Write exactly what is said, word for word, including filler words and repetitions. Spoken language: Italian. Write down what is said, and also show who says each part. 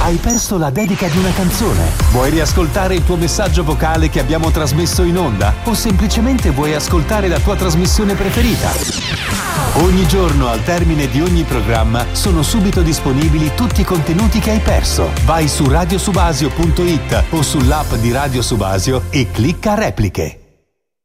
Speaker 1: Hai perso la dedica di una canzone? Vuoi riascoltare il tuo messaggio vocale che abbiamo trasmesso in onda? O semplicemente vuoi ascoltare la tua trasmissione preferita? Ogni giorno al termine di ogni programma sono subito disponibili tutti i contenuti che hai perso. Vai su radiosubasio punto it o sull'app di Radio Subasio e clicca repliche.